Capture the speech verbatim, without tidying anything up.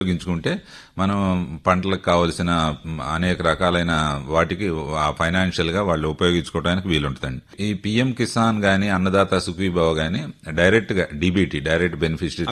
ఉపయోగించుకుంటే మనం పంటలకు కావలసిన అనేక రకాలైన వాటికి ఫైనాన్షియల్ గా వాళ్ళు ఉపయోగించుకోవడానికి వీలుంటుందండి. ఈ పిఎం కిసాన్ గాని అన్నదాత సుఖీభవ గాని డైరెక్ట్ గా డీబీటీ డైరెక్ట్ బెనిఫిషరీ